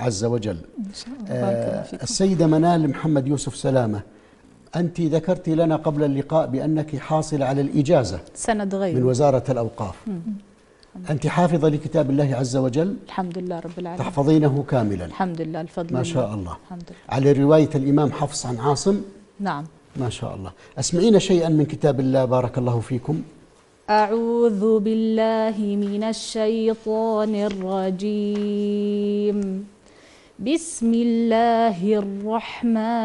عز وجل. إن شاء الله. بارك الله فيكم. السيدة منال محمد يوسف سلامة، أنت ذكرت لنا قبل اللقاء بأنك حاصلة على الإجازة سند غير من وزارة الأوقاف. أنت حافظة لكتاب الله عز وجل؟ الحمد لله رب العالمين. تحفظينه كاملا؟ الحمد لله، الفضل ما لله. شاء الله. الحمد لله. على رواية الإمام حفص عن عاصم؟ نعم. ما شاء الله. أسمعينا شيئا من كتاب الله بارك الله فيكم. أعوذ بالله من الشيطان الرجيم. بسم الله الرحمن